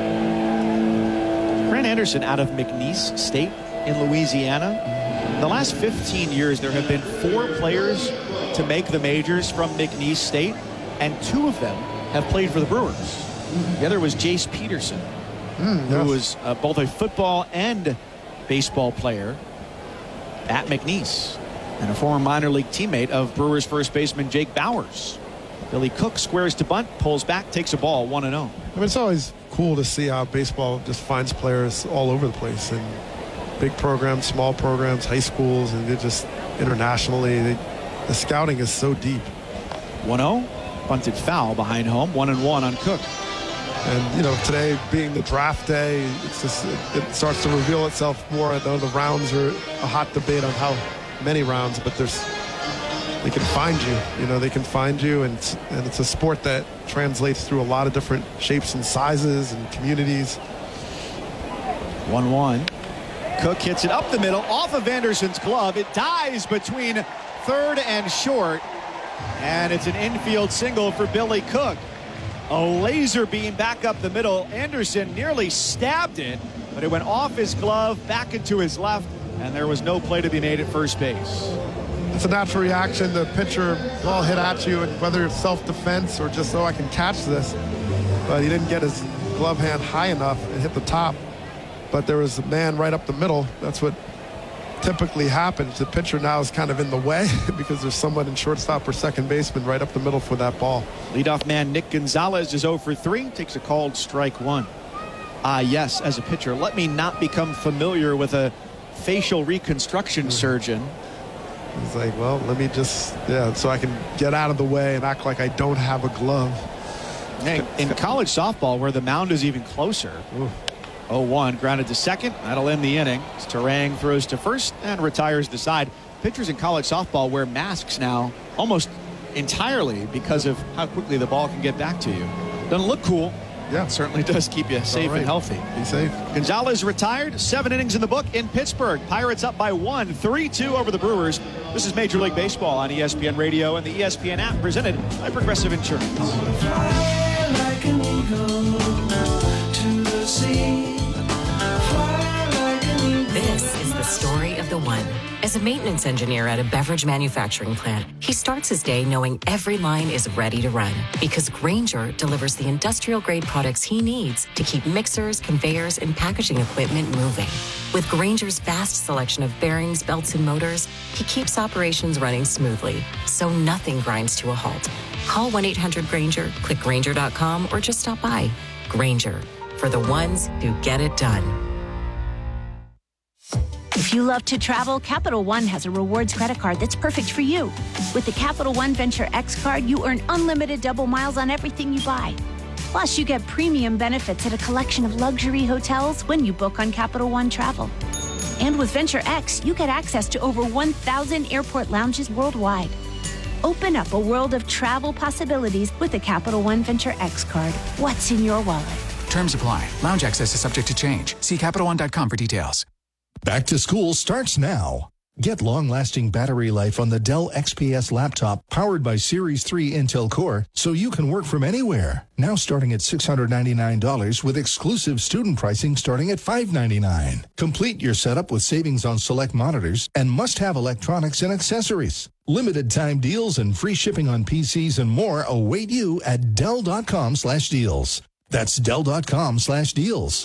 Brent Anderson out of McNeese State in Louisiana. In the last fifteen years, there have been four players to make the majors from McNeese State, and two of them have played for the Brewers. The other was Jace Peterson, mm, who yes. was uh, both a football and baseball player at McNeese, and a former minor league teammate of Brewers first baseman Jake Bowers. Billy Cook squares to bunt, pulls back, takes a ball, one and oh. I mean, it's always cool to see how baseball just finds players all over the place, and big programs, small programs, high schools, and they're just internationally. They, the scouting is so deep. one oh, bunted foul behind home, one and one on Cook. And, you know, today being the draft day, it's just, it, it starts to reveal itself more. I know the rounds are a hot debate on how many rounds, but there's, they can find you, you know, they can find you. And, and it's a sport that translates through a lot of different shapes and sizes and communities. one one. Cook hits it up the middle, off of Anderson's glove. It dies between third and short. And it's an infield single for Billy Cook. A laser beam back up the middle. Anderson nearly stabbed it, but it went off his glove, back into his left, and there was no play to be made at first base. It's a natural reaction. The pitcher ball hit at you, and whether it's self-defense or just, oh, I can catch this. But he didn't get his glove hand high enough and hit the top. But there was a man right up the middle. That's what typically happens. The pitcher now is kind of in the way because there's someone in shortstop or second baseman right up the middle for that ball. Leadoff man Nick Gonzalez is oh for three, takes a called strike one. Ah, yes, as a pitcher, let me not become familiar with a facial reconstruction surgeon. He's like, well, let me just, yeah, so I can get out of the way and act like I don't have a glove. Hey, in college softball, where the mound is even closer, oh one, grounded to second. That'll end the inning. Terang throws to first and retires the side. Pitchers in college softball wear masks now almost entirely because of how quickly the ball can get back to you. Doesn't look cool. Yeah. It certainly does keep you safe right. and healthy. Be safe. Gonzalez retired. Seven innings in the book in Pittsburgh. Pirates up by one, three two over the Brewers. This is Major League Baseball on E S P N Radio and the E S P N app, presented by Progressive Insurance. Fly like an eagle to the sea. This is the story of the one. As a maintenance engineer at a beverage manufacturing plant, he starts his day knowing every line is ready to run because Grainger delivers the industrial-grade products he needs to keep mixers, conveyors, and packaging equipment moving. With Grainger's vast selection of bearings, belts, and motors, he keeps operations running smoothly, so nothing grinds to a halt. Call one eight hundred Grainger, click Grainger dot com, or just stop by. Grainger, for the ones who get it done. If you love to travel, Capital One has a rewards credit card that's perfect for you. With the Capital One Venture X card, you earn unlimited double miles on everything you buy. Plus, you get premium benefits at a collection of luxury hotels when you book on Capital One Travel. And with Venture X, you get access to over one thousand airport lounges worldwide. Open up a world of travel possibilities with the Capital One Venture X card. What's in your wallet? Terms apply. Lounge access is subject to change. See Capital One dot com for details. Back to school starts now. Get long-lasting battery life on the Dell X P S laptop powered by Series three Intel Core so you can work from anywhere. Now starting at six hundred ninety-nine dollars with exclusive student pricing starting at five hundred ninety-nine dollars. Complete your setup with savings on select monitors and must-have electronics and accessories. Limited time deals and free shipping on P Cs and more await you at Dell.com slash deals. That's Dell.com slash deals.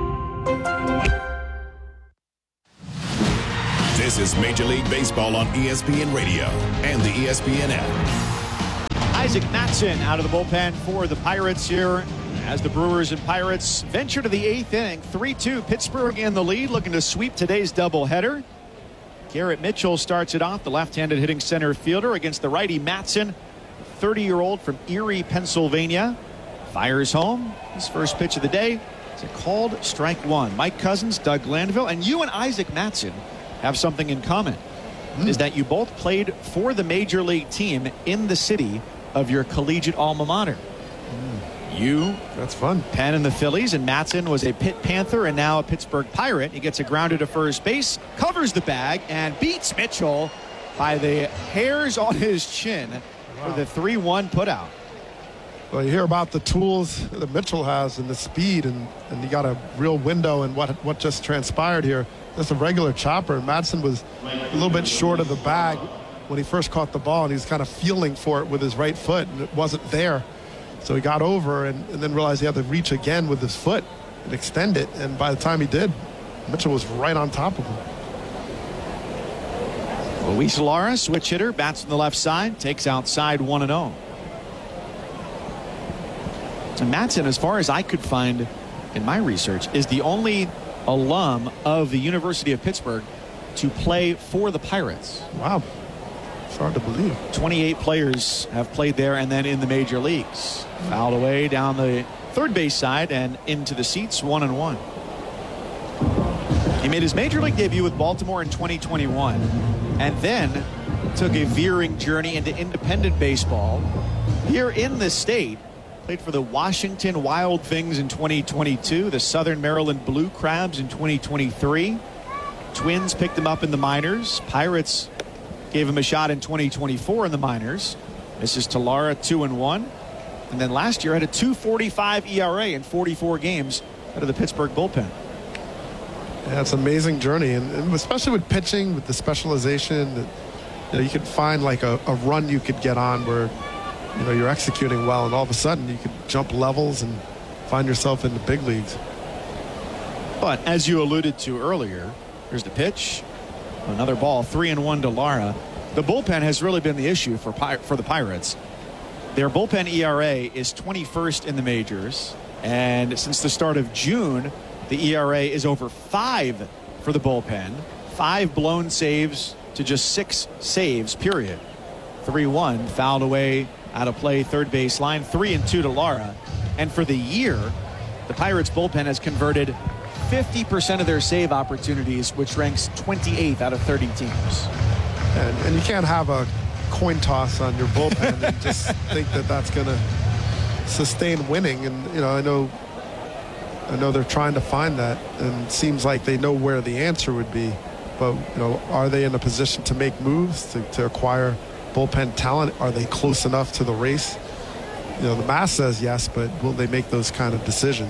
This is Major League Baseball on E S P N Radio and the E S P N app. Isaac Mattson out of the bullpen for the Pirates here as the Brewers and Pirates venture to the eighth inning. three two, Pittsburgh in the lead, looking to sweep today's doubleheader. Garrett Mitchell starts it off, the left-handed hitting center fielder against the righty Mattson, thirty-year-old from Erie, Pennsylvania. Fires home. His first pitch of the day is a called strike one. Mike Cousins, Doug Glanville, and you and Isaac Mattson have something in common. Mm. Is that you both played for the major league team in the city of your collegiate alma mater. Mm. You, that's fun. Penn and the Phillies, and Mattson was a Pitt Panther and now a Pittsburgh Pirate. He gets a grounder to first base, covers the bag, and beats Mitchell by the hairs on his chin wow. for the three one putout. Well, you hear about the tools that Mitchell has and the speed, and, and you got a real window in what, what just transpired here. That's a regular chopper. Mattson was a little bit short of the bag when he first caught the ball, and he was kind of feeling for it with his right foot, and it wasn't there. So he got over and, and then realized he had to reach again with his foot and extend it. And by the time he did, Mitchell was right on top of him. Luis Lara, switch hitter, bats on the left side, takes outside one and oh. And Mattson, as far as I could find in my research, is the only alum of the University of Pittsburgh to play for the Pirates. Wow. It's hard to believe. twenty-eight players have played there and then in the major leagues. Fouled away down the third base side and into the seats, one and one. He made his major league debut with Baltimore in twenty twenty-one and then took a veering journey into independent baseball here in the state. Played for the Washington Wild Things in twenty twenty-two, the Southern Maryland Blue Crabs in twenty twenty-three. Twins picked him up in the minors. Pirates gave him a shot in twenty twenty-four in the minors. This is to Lara, two and one. And then last year had a two forty-five E R A in forty-four games out of the Pittsburgh bullpen. Yeah, it's an amazing journey, and, and especially with pitching, with the specialization, that you know, you could find like a, a run you could get on where you know you're executing well, and all of a sudden you could jump levels and find yourself in the big leagues. But as you alluded to earlier, here's the pitch. Another ball, three and one to Lara. The bullpen has really been the issue for Pir- for the Pirates. Their bullpen E R A is twenty-first in the majors, and since the start of June, the E R A is over five for the bullpen. Five blown saves to just six saves, period. three one, fouled away out of play, third base line, three and two to Lara. And for the year, the Pirates bullpen has converted fifty percent of their save opportunities, which ranks twenty-eighth out of thirty teams. And, and you can't have a coin toss on your bullpen and just think that that's going to sustain winning. And, you know, I know I know they're trying to find that, and it seems like they know where the answer would be. But, you know, are they in a position to make moves, to, to acquire bullpen talent? Are they close enough to the race? You know, the math says yes, but will they make those kind of decisions?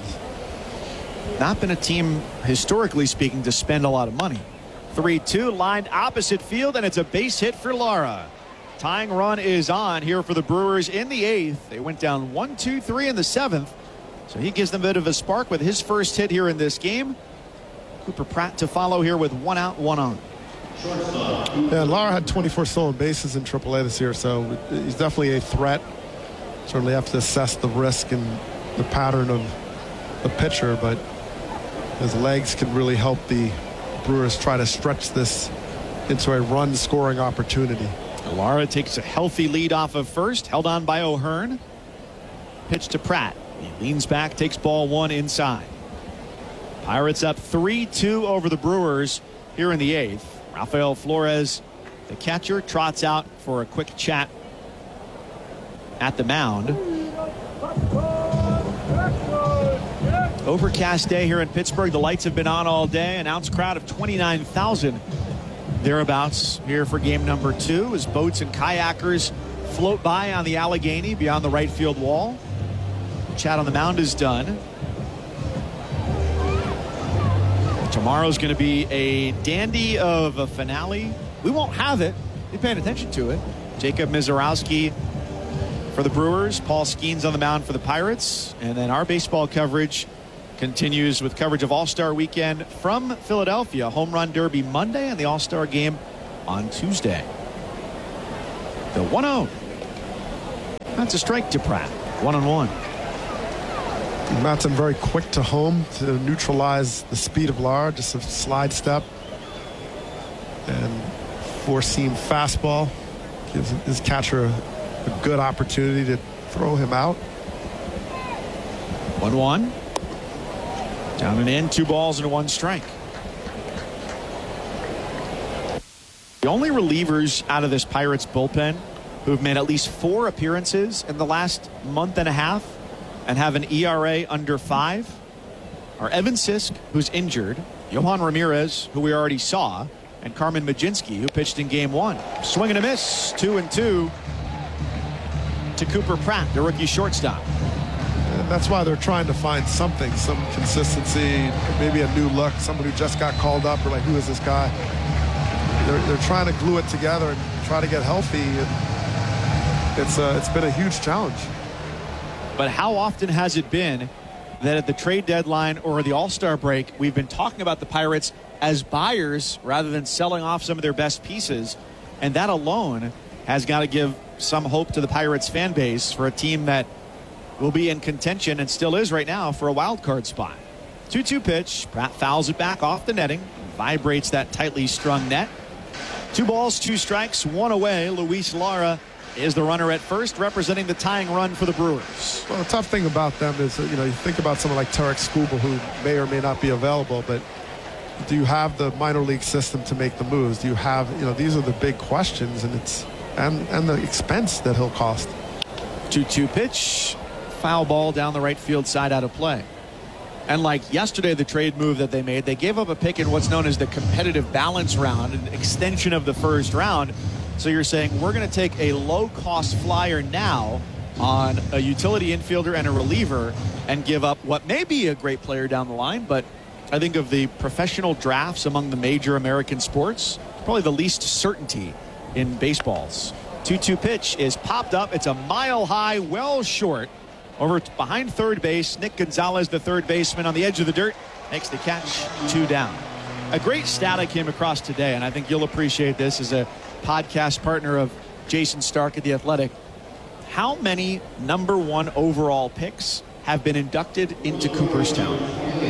Not been a team, historically speaking, to spend a lot of money. three two, lined opposite field, and it's a base hit for Lara. Tying run is on here for the Brewers in the eighth. They went down one two three in the seventh. So he gives them a bit of a spark with his first hit here in this game. Cooper Pratt to follow here with one out, one on. Yeah, Lara had twenty-four stolen bases in triple A this year, so he's definitely a threat. Certainly have to assess the risk and the pattern of the pitcher, but his legs can really help the Brewers try to stretch this into a run-scoring opportunity. Lara takes a healthy lead off of first, held on by O'Hearn. Pitch to Pratt. He leans back, takes ball one inside. Pirates up three two over the Brewers here in the eighth. Rafael Flores, the catcher, trots out for a quick chat at the mound. Overcast day here in Pittsburgh. The lights have been on all day. Announced crowd of twenty-nine thousand thereabouts here for game number two as boats and kayakers float by on the Allegheny beyond the right field wall. Chat on the mound is done. Tomorrow's going to be a dandy of a finale. We won't have it. Be paying attention to it. Jacob Mizorowski for the Brewers. Paul Skeens on the mound for the Pirates. And then our baseball coverage continues with coverage of All-Star Weekend from Philadelphia. Home Run Derby Monday and the All-Star Game on Tuesday. The one oh. That's a strike to Pratt. One on one. Matson very quick to home to neutralize the speed of Lara. Just a slide step. And four-seam fastball gives his catcher a, a good opportunity to throw him out. one one. Down and in, two balls and one strike. The only relievers out of this Pirates bullpen who've made at least four appearances in the last month and a half and have an E R A under five are Evan Sisk, who's injured, Johan Ramirez, who we already saw, and Carmen Majinski, who pitched in game one. Swing and a miss, two and two to Cooper Pratt, the rookie shortstop. And that's why they're trying to find something, some consistency, maybe a new look, someone who just got called up. Or like, who is this guy? They're, they're trying to glue it together and try to get healthy. And it's, uh, it's been a huge challenge. But how often has it been that at the trade deadline or the All-Star break, we've been talking about the Pirates as buyers rather than selling off some of their best pieces? And that alone has got to give some hope to the Pirates fan base for a team that will be in contention and still is right now for a wild card spot. two two pitch. Pratt fouls it back off the netting. Vibrates that tightly strung net. Two balls, two strikes, one away. Luis Lara is the runner at first, representing the tying run for the Brewers. Well, the tough thing about them is, that, you know, you think about someone like Tarek Skubal, who may or may not be available, but do you have the minor league system to make the moves? Do you have, you know, these are the big questions, and it's and and the expense that he'll cost. two two pitch, foul ball down the right field side, out of play. And like yesterday, the trade move that they made, they gave up a pick in what's known as the competitive balance round, an extension of the first round. So you're saying we're going to take a low-cost flyer now on a utility infielder and a reliever and give up what may be a great player down the line, but I think of the professional drafts among the major American sports, probably the least certainty in baseballs. two two pitch is popped up. It's a mile high, well short. Over behind third base, Nick Gonzalez, the third baseman, on the edge of the dirt, makes the catch, two down. A great stat I came across today, and I think you'll appreciate this as a podcast partner of Jason Stark at The Athletic. How many number one overall picks have been inducted into Cooperstown?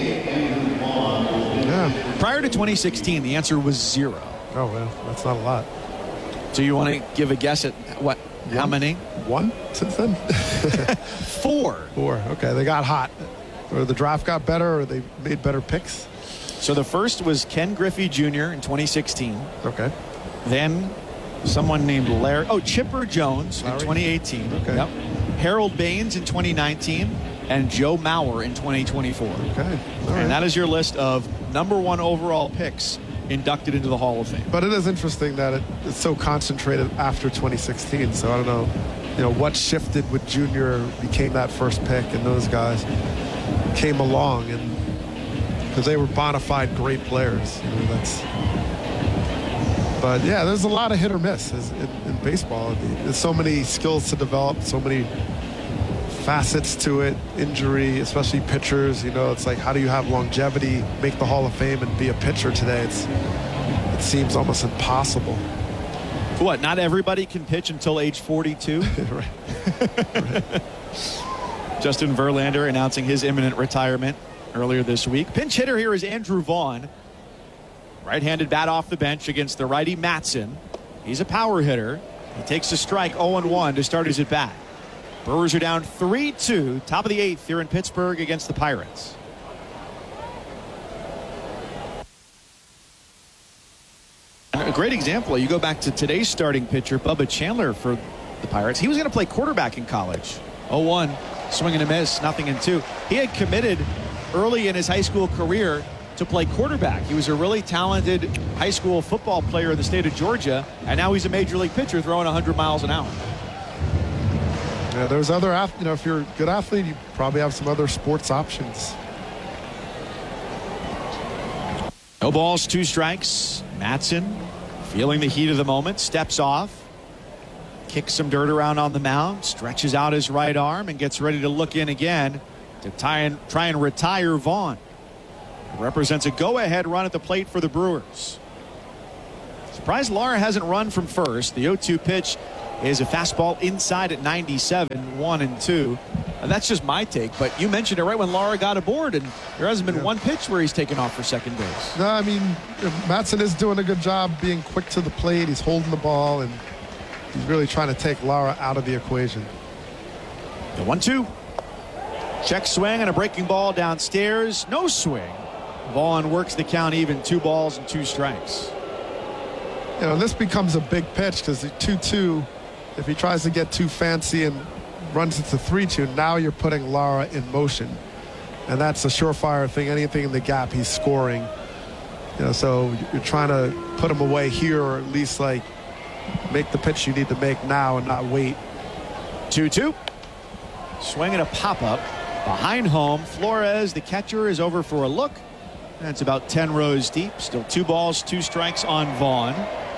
Yeah. Prior to twenty sixteen, the answer was zero. Oh, well, that's not a lot. So you want to give a guess at what? One? How many? One since then? Four. Four. Okay, they got hot. Or the draft got better, or they made better picks? So the first was Ken Griffey Junior in twenty sixteen. Okay. Then someone named Larry, oh, Chipper Jones Larry? in twenty eighteen. Okay. Yep. Harold Baines in twenty nineteen, and Joe Mauer in twenty twenty-four. Okay. All and right. that is your list of number one overall picks inducted into the Hall of Fame. But it is interesting that it, it's so concentrated after twenty sixteen. So I don't know, you know, what shifted with Junior became that first pick, and those guys came along, and because they were bona fide great players. You know, that's. But yeah, there's a lot of hit or miss in, in baseball. There's so many skills to develop, so many facets to it. Injury, especially pitchers. You know, it's like, how do you have longevity, make the Hall of Fame, and be a pitcher today? It's it seems almost impossible. What? Not everybody can pitch until age forty-two. Right. Right. Justin Verlander announcing his imminent retirement earlier this week. Pinch hitter here is Andrew Vaughn. Right-handed bat off the bench against the righty Matson. He's a power hitter. He takes a strike, oh and one to start his at-bat. Brewers are down three two, top of the eighth here in Pittsburgh against the Pirates. And a great example, you go back to today's starting pitcher, Bubba Chandler for the Pirates. He was going to play quarterback in college. oh one, swing and a miss, nothing in two. He had committed early in his high school career to play quarterback. He was a really talented high school football player in the state of Georgia, and now he's a major league pitcher throwing one hundred miles an hour. Yeah, there's other, you know, if you're a good athlete, you probably have some other sports options. No balls, two strikes. Mattson, feeling the heat of the moment, steps off, kicks some dirt around on the mound, stretches out his right arm, and gets ready to look in again to try and, try and retire Vaughn. It represents a go-ahead run at the plate for the Brewers. Surprised Lara hasn't run from first. The oh two pitch is a fastball inside at ninety-seven, one and two. And that's just my take, but you mentioned it right when Lara got aboard, and there hasn't been yeah. one pitch where he's taken off for second base. No, I mean, Mattson is doing a good job being quick to the plate. He's holding the ball, and he's really trying to take Lara out of the equation. The one two. Check swing and a breaking ball downstairs. No swing. Vaughn works the count even, two balls and two strikes. You know, this becomes a big pitch because the two two, if he tries to get too fancy and runs it to three two, now you're putting Lara in motion. And that's a surefire thing. Anything in the gap, he's scoring. You know, so you're trying to put him away here, or at least like make the pitch you need to make now and not wait. two two. Swinging a pop-up behind home. Flores, the catcher, is over for a look. That's about ten rows deep. Still two balls, two strikes on Vaughn.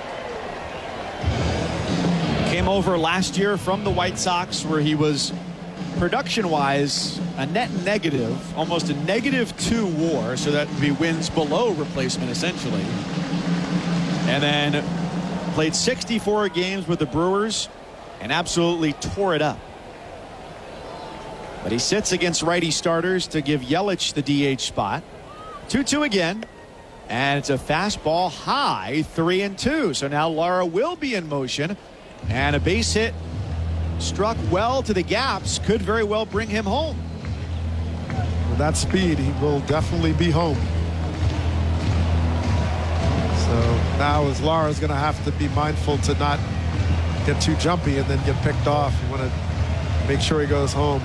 Came over last year from the White Sox, where he was production-wise a net negative, almost a negative two WAR, so that would be wins below replacement essentially. And then played sixty-four games with the Brewers and absolutely tore it up. But he sits against righty starters to give Yelich the D H spot. two two again, and it's a fastball high, three and two. So now Lara will be in motion, and a base hit struck well to the gaps could very well bring him home. With that speed, he will definitely be home. So now as Lara's going to have to be mindful to not get too jumpy and then get picked off. You want to make sure he goes home.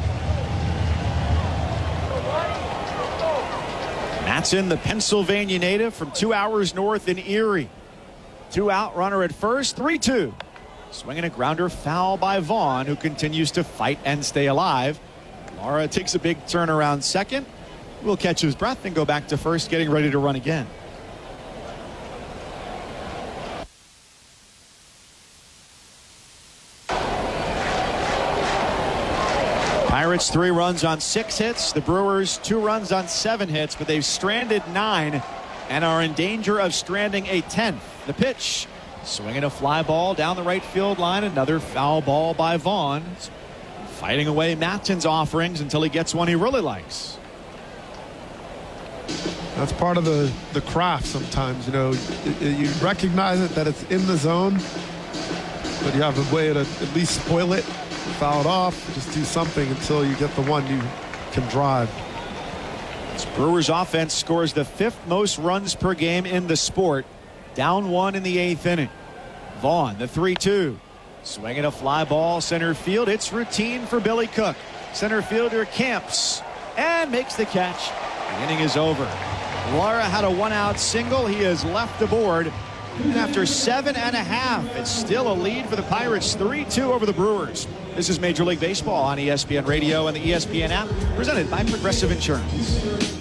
Mattson, the Pennsylvania native from two hours north in Erie. Two out, runner at first, three two. Swinging a grounder foul by Vaughn, who continues to fight and stay alive. Lara takes a big turn around second. Will catch his breath and go back to first, getting ready to run again. Pirates three runs on six hits. The Brewers two runs on seven hits, but they've stranded nine and are in danger of stranding a tenth. The pitch, swinging a fly ball down the right field line. Another foul ball by Vaughn. Fighting away Mattson's offerings until he gets one he really likes. That's part of the, the craft sometimes. You know, you recognize it that it's in the zone, but you have a way to at least spoil it. Foul it off, just do something until you get the one you can drive. This Brewers offense scores the fifth most runs per game in the sport. Down one in the eighth inning. Vaughn, the three two. Swinging a fly ball center field. It's routine for Billy Cook. Center fielder camps and makes the catch. The inning is over. Lara had a one-out single. He has left the board. And after seven and a half, it's still a lead for the Pirates, three two over the Brewers. This is Major League Baseball on E S P N Radio and the E S P N app, presented by Progressive Insurance.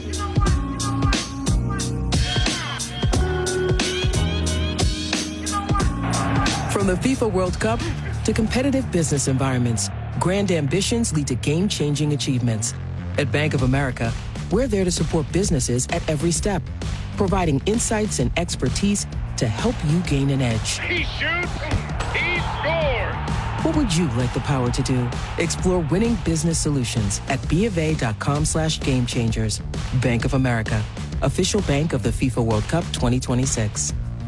From the FIFA World Cup to competitive business environments, grand ambitions lead to game-changing achievements. At Bank of America, we're there to support businesses at every step, providing insights and expertise to help you gain an edge. He shoots, he scores. What would you like the power to do? Explore winning business solutions at BofA.com slash game changers. Bank of America, official bank of the FIFA World Cup twenty twenty-six.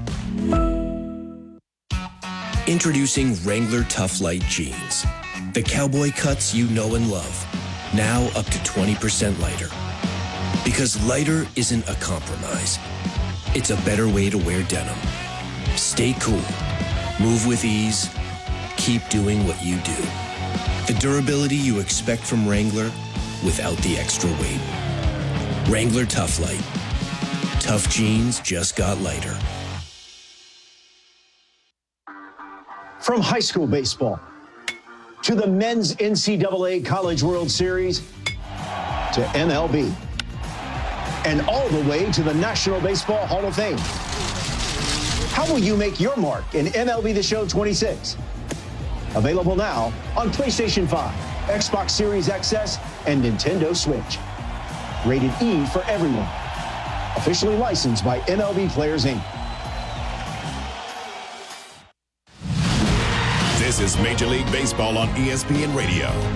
Introducing Wrangler Tough Light Jeans. The cowboy cuts you know and love. Now up to twenty percent lighter. Because lighter isn't a compromise. It's a better way to wear denim. Stay cool. Move with ease. Keep doing what you do. The durability you expect from Wrangler without the extra weight. Wrangler Tough Light. Tough jeans just got lighter. From high school baseball to the men's N C double A College World Series to M L B and all the way to the National Baseball Hall of Fame. How will you make your mark in M L B The Show twenty-six? Available now on PlayStation five, Xbox Series X S, and Nintendo Switch. Rated E for everyone. Officially licensed by M L B Players, Incorporated. This is Major League Baseball on E S P N Radio.